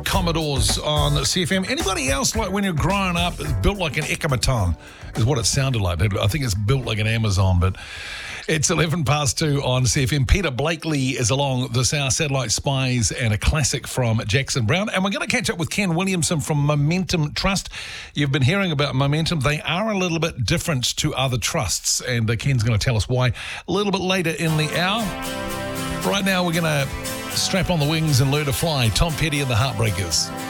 Commodores on CFM. Anybody else, like when you're growing up, it's built like an Ekametan is what it sounded like. I think it's built like an Amazon, but it's 11 past 2 on CFM. Peter Blakely is along the South Satellite Spies and a classic from Jackson Browne. And we're going to catch up with Ken Williamson from Momentum Trust. You've been hearing about Momentum. They are a little bit different to other trusts, and Ken's going to tell us why a little bit later in the hour. Right now, we're going to strap on the wings and learn to fly. Tom Petty and the Heartbreakers.